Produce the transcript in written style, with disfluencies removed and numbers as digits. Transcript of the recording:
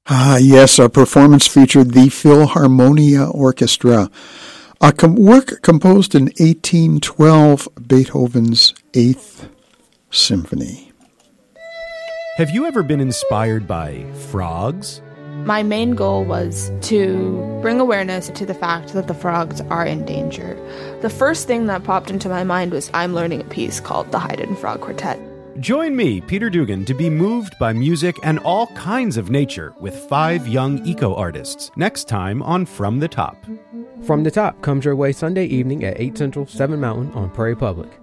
Ah, yes, our performance featured the Philharmonia Orchestra, a work composed in 1812, Beethoven's Eighth Symphony. Have you ever been inspired by frogs? My main goal was to bring awareness to the fact that the frogs are in danger. The first thing that popped into my mind was I'm learning a piece called the Haydn Frog Quartet. Join me, Peter Dugan, to be moved by music and all kinds of nature with 5 young eco-artists next time on From the Top. From the Top comes your way Sunday evening at 8 Central, 7 Mountain on Prairie Public.